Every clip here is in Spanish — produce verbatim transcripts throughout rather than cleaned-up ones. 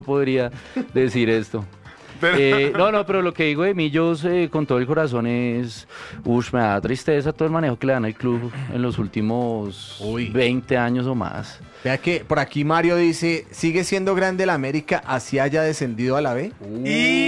podría decir esto. Pero... Eh, no, no, pero lo que digo de Millos eh, con todo el corazón es, uff, me da tristeza todo el manejo que le dan al club en los últimos Uy. veinte años o más. Vea que por aquí Mario dice, ¿sigue siendo grande el América así haya descendido a la B? Uh.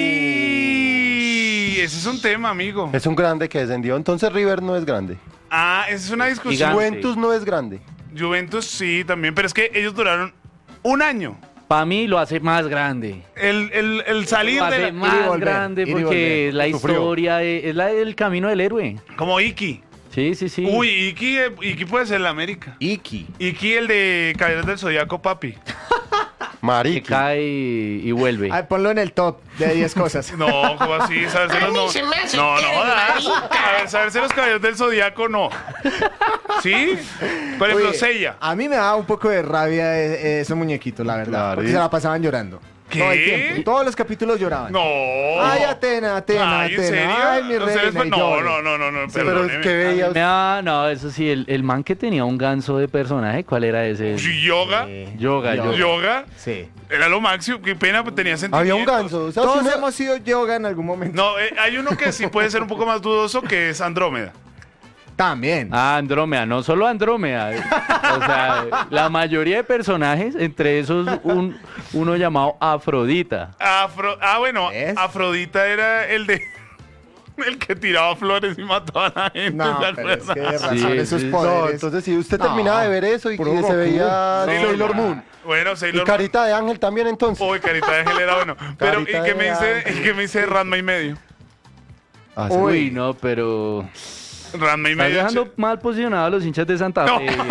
Y ese es un tema, amigo. Es un grande que descendió, entonces River no es grande. Ah, esa es una discusión. Gigante. Juventus no es grande. Juventus sí, también, pero es que ellos duraron un año. Para mí lo hace más grande. El, el, el salir lo hace de la... más volver, grande porque la historia es, es la del camino del héroe. Como Iki. Sí, sí, sí. Uy, Iki, Iki puede ser el América. Iki. Iki, el de Caballeros del Zodiaco, papi. Marica. Que cae y, y vuelve. Ay, ponlo en el top de diez cosas. No, ¿cómo así? Sabérselos no. No, no, a ver, saberse los Caballeros del Zodiaco no. ¿Sí? Por ejemplo, Oye, Seiya. A mí me daba un poco de rabia eh, esos muñequitos, la verdad. Claro, porque ¿y? Se la pasaban llorando. ¿Qué? Todo el tiempo. En todos los capítulos lloraban. No. Ay, Atena, Atena, Ay, ¿en Atena. serio? Ay, mi reina. Fue... No, no, no, no, no, sí, pero es que veía... No, no, eso sí, el, el man que tenía un ganso de personaje, ¿cuál era ese? ¿Yoga? Eh, yoga, yoga. ¿Yoga? Sí. Era lo máximo, qué pena, pues tenía sentimientos. Había un ganso. ¿Sabes? Todos una... hemos sido yoga en algún momento. No, eh, hay uno que sí puede ser un poco más dudoso, que es Andrómeda. También. Ah, Andrómeda, no solo Andrómeda. O sea, la mayoría de personajes, entre esos un, uno llamado Afrodita. Afro, ah, bueno, ¿es? Afrodita era el de... El que tiraba flores y mató a la gente. No, pero es que de razón, sí, esos sí. poderes. No, entonces si usted terminaba no, de ver eso y que se veía Sailor, Sailor Moon. Bueno, Sailor y Carita de Ángel también entonces. Uy, Carita de Ángel era bueno. Pero, ¿y qué me dice, ¿y qué me dice Ranma y medio? Ah, sí. Uy, no, pero... Ranma y medio. Estás dejando che... mal posicionado a los hinchas de Santa Fe. No.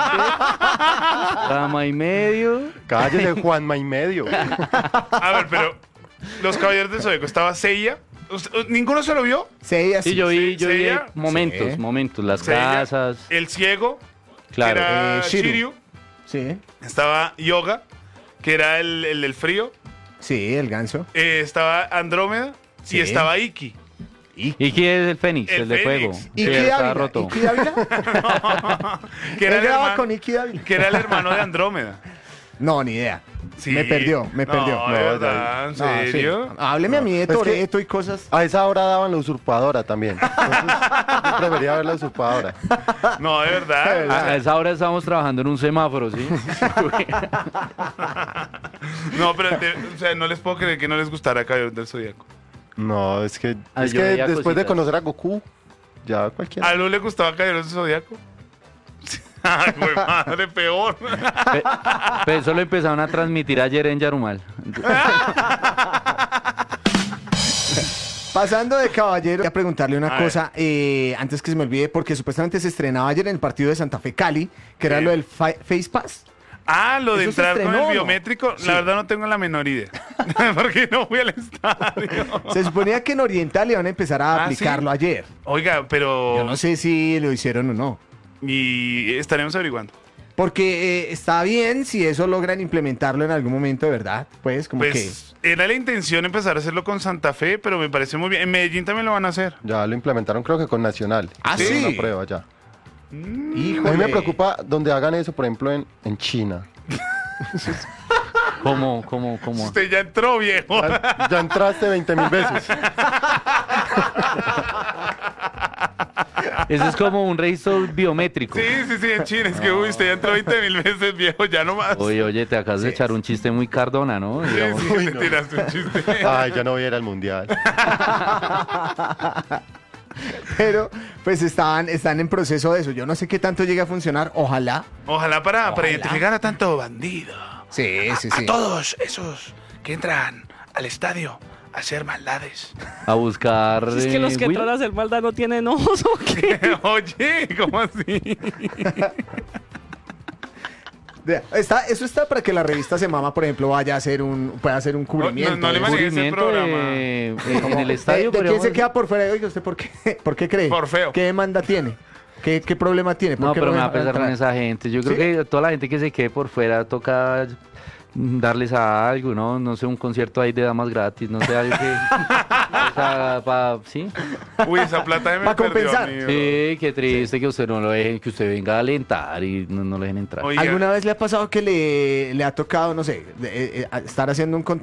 Rama y medio. Cállese, Juanma y medio. A ver, pero los Caballeros del Zodiaco, estaba Seiya. ¿Ninguno se lo vio? Seiya, sí. Sí, yo vi, yo vi momentos, sí. momentos, las Seiya, casas. El ciego, claro. que era eh, Shiryu. Shiryu. Sí. Estaba Yoga, que era el, el del frío. Sí, el ganso. Eh, estaba Andrómeda, sí. Y estaba Iki. Iki. Iki es el Fénix, el, el de Fénix. fuego. ¿Iki sí, Dávila? roto. ¿Iki Dávila? No, que era el hermano, con Iki Dávila. Que era el hermano de Andrómeda. No, ni idea. Sí. Me perdió, me perdió. No, de verdad, ¿en serio? No, sí. Hábleme no. a mí de Toretto y cosas. A esa hora daban la usurpadora también. Entonces, yo prefería ver la usurpadora. No, de verdad. A, a esa hora estábamos trabajando en un semáforo, ¿sí? No, pero de, o sea, no les puedo creer que no les gustara Caballeros del Zodiaco. No, es que, ah, es que después cositas. de conocer a Goku, ya cualquiera. ¿A Lu le gustaba Caballeros del Zodiaco? Ay, güey, madre, peor. Pe pero eso lo empezaron a transmitir ayer en Yarumal. Pasando de caballero, voy a preguntarle una a cosa eh, antes que se me olvide, porque supuestamente se estrenaba ayer en el partido de Santa Fe Cali, que era sí. lo del Face Pass. Ah, lo de entrar estrenó, con el biométrico, ¿no? Sí. La verdad no tengo la menor idea. Porque no fui al estadio. Se suponía que en Oriental iban a empezar a ah, aplicarlo ¿sí? ayer. Oiga, pero... Yo no sé si lo hicieron o no. Y estaremos averiguando. Porque eh, está bien si eso logran implementarlo en algún momento, de verdad. Pues, como pues, que... era la intención empezar a hacerlo con Santa Fe, pero me parece muy bien. En Medellín también lo van a hacer. Ya lo implementaron, creo que con Nacional. Ah, sí. Una prueba ya. Mm, a mí me preocupa donde hagan eso, por ejemplo, en, en China. ¿Cómo, cómo, cómo? Usted ya entró, viejo. Ya, ya entraste veinte mil veces. Eso es como un registro biométrico. Sí, sí, sí, en China. Es que, uy, usted ya entró veinte mil veces, viejo, ya no más. Oye, oye, te acabas sí. de echar un chiste muy Cardona, ¿no? Sí, sí, uy, te no. tiraste un chiste. Ay, yo no voy a ir al Mundial. Pero, pues, están, están en proceso de eso. Yo no sé qué tanto llega a funcionar. Ojalá. Ojalá para, Ojalá. para identificar a tanto bandido. Sí, sí, a, sí. A todos esos que entran al estadio a hacer maldades. A buscar... Si es que los que entran a hacer maldad no tienen ojos, ¿o qué? Oye, ¿cómo así? Está, eso está para que la revista Semama, por ejemplo, vaya a hacer un, pueda hacer un cubrimiento. No, no, no le manejes el programa. De, en el estadio. ¿De, de quién se queda por fuera? Oiga, ¿usted por qué, por qué cree? Por feo. ¿Qué demanda tiene? ¿Qué, qué problema tiene? ¿Por no, qué pero no me va a pesar con esa gente. Yo creo ¿Sí? que toda la gente que se quede por fuera toca darles a algo, ¿no? No sé, un concierto ahí de damas gratis, no sé, algo que... O sea, pa, ¿sí? Uy, esa plata se me Pa' perdió, compensar. amigo. Sí, qué triste que usted no lo dejen, que usted venga a alentar y no, no lo dejen entrar. Oiga. ¿Alguna vez le ha pasado que le, le ha tocado, no sé, de- eh, eh, estar haciendo un